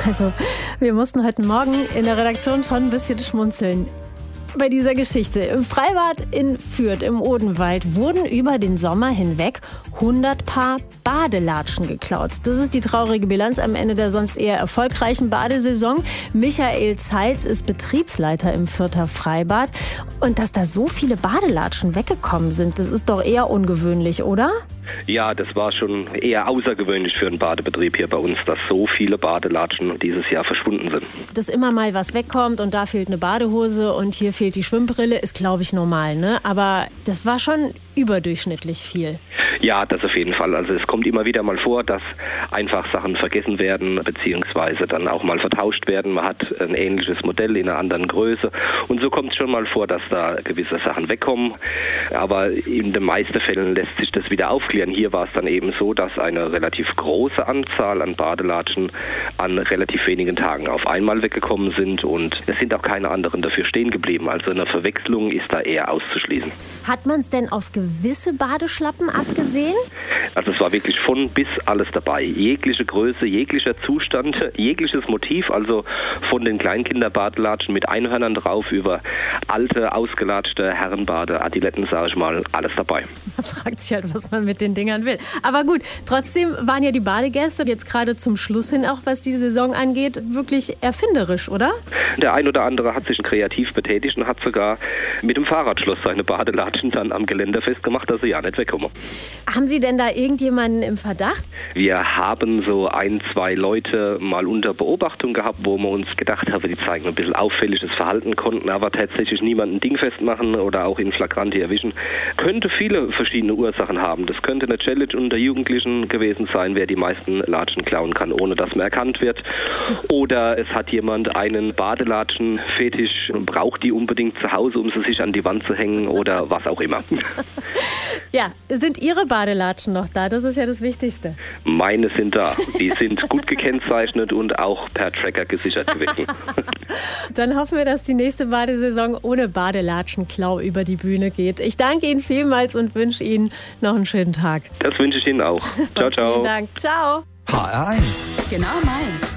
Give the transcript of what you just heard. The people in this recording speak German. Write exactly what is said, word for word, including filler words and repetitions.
Also, wir mussten heute Morgen in der Redaktion schon ein bisschen schmunzeln bei dieser Geschichte. Im Freibad in Fürth im Odenwald wurden über den Sommer hinweg hundert Paar Badelatschen geklaut. Das ist die traurige Bilanz am Ende der sonst eher erfolgreichen Badesaison. Michael Zeitz ist Betriebsleiter im Fürther Freibad. Und dass da so viele Badelatschen weggekommen sind, das ist doch eher ungewöhnlich, oder? Ja, das war schon eher außergewöhnlich für einen Badebetrieb hier bei uns, dass so viele Badelatschen dieses Jahr verschwunden sind. Dass immer mal was wegkommt und da fehlt eine Badehose und hier fehlt die Schwimmbrille, ist, glaube ich, normal, ne? Aber das war schon überdurchschnittlich viel. Ja, das auf jeden Fall. Also es kommt immer wieder mal vor, dass einfach Sachen vergessen werden, beziehungsweise dann auch mal vertauscht werden. Man hat ein ähnliches Modell in einer anderen Größe. Und so kommt es schon mal vor, dass da gewisse Sachen wegkommen. Aber in den meisten Fällen lässt sich das wieder aufklären. Hier war es dann eben so, dass eine relativ große Anzahl an Badelatschen an relativ wenigen Tagen auf einmal weggekommen sind. Und es sind auch keine anderen dafür stehen geblieben. Also eine Verwechslung ist da eher auszuschließen. Hat man es denn auf gewisse Badeschlappen abgesehen? Also es war wirklich von bis alles dabei. Jegliche Größe, jeglicher Zustand, jegliches Motiv, also von den Kleinkinderbadelatschen mit Einhörnern drauf über alte, ausgelatschte Herrenbade, Adiletten, sage ich mal, alles dabei. Man fragt sich halt, was man mit den Dingern will. Aber gut, trotzdem waren ja die Badegäste jetzt gerade zum Schluss hin, auch was die Saison angeht, wirklich erfinderisch, oder? Der ein oder andere hat sich kreativ betätigt und hat sogar mit dem Fahrradschloss seine Badelatschen dann am Geländer festgemacht, dass sie ja nicht wegkommen. Haben Sie denn da irgendjemanden im Verdacht? Wir haben so ein, zwei Leute mal unter Beobachtung gehabt, wo wir uns gedacht haben, die zeigen ein bisschen auffälliges Verhalten, konnten aber tatsächlich niemanden dingfest machen oder auch in Flagranti erwischen. Könnte viele verschiedene Ursachen haben. Das könnte eine Challenge unter Jugendlichen gewesen sein, wer die meisten Latschen klauen kann, ohne dass man erkannt wird. Oder es hat jemand einen Badelatschen-Fetisch und braucht die unbedingt zu Hause, um sie sich an die Wand zu hängen oder was auch immer. Ja, sind Ihre Badelatschen noch da? Das ist ja das Wichtigste. Meine sind da. Die sind gut gekennzeichnet und auch per Tracker gesichert gewesen. Dann hoffen wir, dass die nächste Badesaison ohne Badelatschenklau über die Bühne geht. Ich danke Ihnen vielmals und wünsche Ihnen noch einen schönen Tag. Das wünsche ich Ihnen auch. Ciao, ciao. Vielen Dank. Ciao. H R eins. Genau meins.